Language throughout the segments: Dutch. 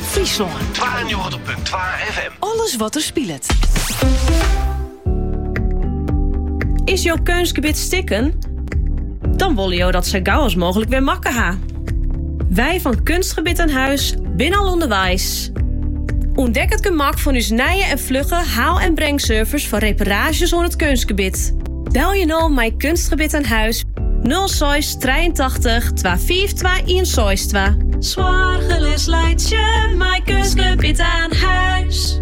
Friesland. 92.2 FM. Alles wat er speelt. Is jouw keusgebied stikken? Dan willen jou dat zo gauw als mogelijk weer makken ha. Wij van Kunstgebied aan Huis binnen al onderwijs. Ontdek het gemak van uw nije en vlugge haal- en brengservice voor reparages aan het kunstgebied. Bel je nou mijn Kunstgebied aan Huis 06 83 25 21 Zwaargelis leidt je mijn Kunstgebied aan Huis.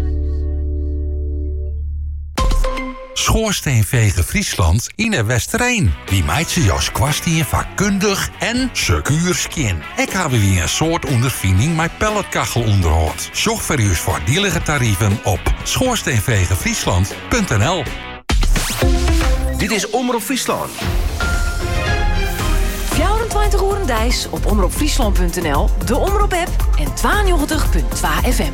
Schoorsteenvegen Friesland in de Westereen. Die meid ze jas kwastien vakkundig en secuur skin. Ik heb weer een soort ondervinding met pelletkachelonderhoud. Zoek voor uw voordielige tarieven op schoorsteenvegenfriesland.nl. Dit is Omroep Friesland. 24 uur dijs op omroepfriesland.nl, de Omroep-app en 92.2 FM.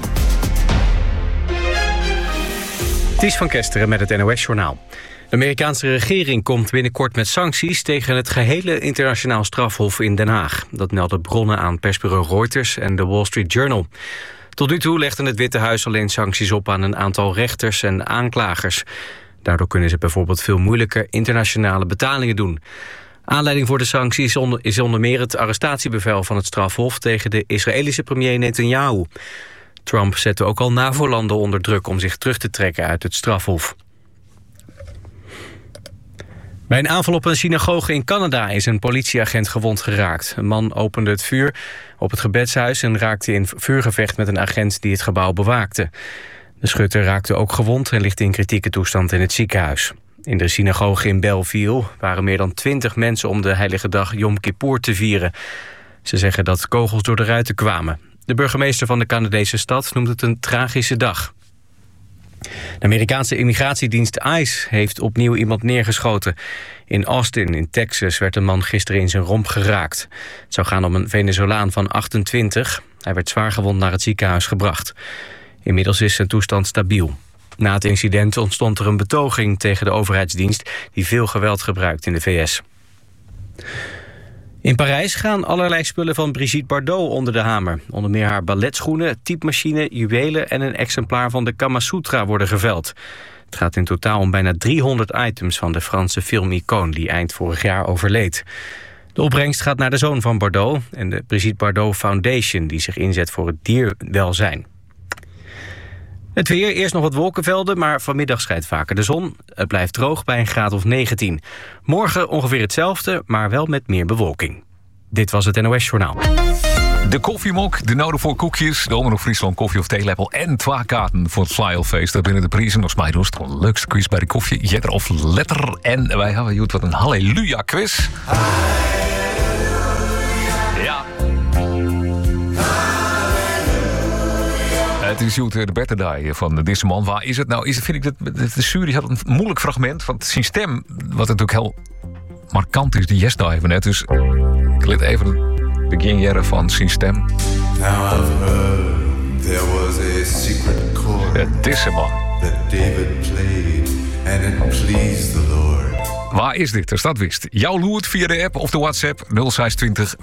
Ties van Kesteren met het NOS-journaal. De Amerikaanse regering komt binnenkort met sancties tegen het gehele internationaal strafhof in Den Haag. Dat melden bronnen aan persbureau Reuters en de Wall Street Journal. Tot nu toe legde het Witte Huis alleen sancties op aan een aantal rechters en aanklagers. Daardoor kunnen ze bijvoorbeeld veel moeilijker internationale betalingen doen. Aanleiding voor de sancties is onder meer het arrestatiebevel van het strafhof tegen de Israëlische premier Netanyahu. Trump zette ook al NAVO-landen onder druk om zich terug te trekken uit het strafhof. Bij een aanval op een synagoge in Canada is een politieagent gewond geraakt. Een man opende het vuur op het gebedshuis en raakte in vuurgevecht met een agent die het gebouw bewaakte. De schutter raakte ook gewond en ligt in kritieke toestand in het ziekenhuis. In de synagoge in Belleville waren meer dan 20 mensen om de heilige dag Yom Kippur te vieren. Ze zeggen dat kogels door de ruiten kwamen. De burgemeester van de Canadese stad noemt het een tragische dag. De Amerikaanse immigratiedienst ICE heeft opnieuw iemand neergeschoten. In Austin, in Texas, werd een man gisteren in zijn romp geraakt. Het zou gaan om een Venezolaan van 28. Hij werd zwaargewond naar het ziekenhuis gebracht. Inmiddels is zijn toestand stabiel. Na het incident ontstond er een betoging tegen de overheidsdienst die veel geweld gebruikt in de VS. In Parijs gaan allerlei spullen van Brigitte Bardot onder de hamer. Onder meer haar balletschoenen, typemachine, juwelen en een exemplaar van de Kama Sutra worden geveld. Het gaat in totaal om bijna 300 items van de Franse filmicoon die eind vorig jaar overleed. De opbrengst gaat naar de zoon van Bardot en de Brigitte Bardot Foundation die zich inzet voor het dierwelzijn. Het weer, eerst nog wat wolkenvelden, maar vanmiddag schijnt vaker de zon. Het blijft droog bij een graad of 19. Morgen ongeveer hetzelfde, maar wel met meer bewolking. Dit was het NOS Journaal. De koffiemok, de noden voor koekjes, de Omroep Friesland koffie- of theelepel en 2 kaarten voor het Flyalfeest. Daar binnen de prijzen nog smijdoest. De leukste quiz bij de koffie, jetter of letter. En wij hebben hier wat een halleluja quiz. Ja. Het is de Better Die van deze man. Waar is het nou? Vind ik dat de jury had een moeilijk fragment van het systeem, wat natuurlijk heel markant is, die Yes Die van net. Dus ik liet even beginjaren van systeem. Now I've heard there was a secret chord. Het is hem, man. That David played and it pleased the Lord. Waar is dit? Als dat wist. Jouw loert via de app of de WhatsApp 0620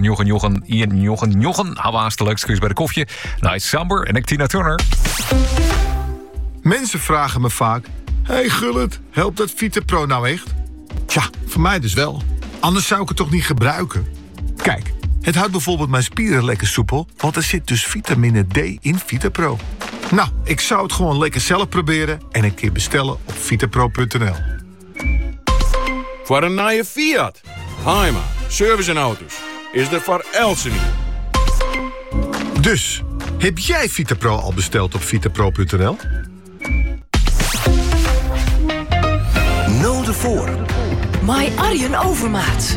499 Hawaas de leukste quiz bij de koffie. Nice Samber en ik Tina Turner. Mensen vragen me vaak: hey Gullit, helpt dat VitaPro nou echt? Tja, voor mij dus wel. Anders zou ik het toch niet gebruiken? Kijk, het houdt bijvoorbeeld mijn spieren lekker soepel, want er zit dus vitamine D in VitaPro. Nou, ik zou het gewoon lekker zelf proberen en een keer bestellen op vitapro.nl. Voor een nieuwe Fiat, Heima, service en auto's is er voor Elsen. Dus, heb jij VitaPro al besteld op vitapro.nl? Noden voor. My Arjen Overmaat.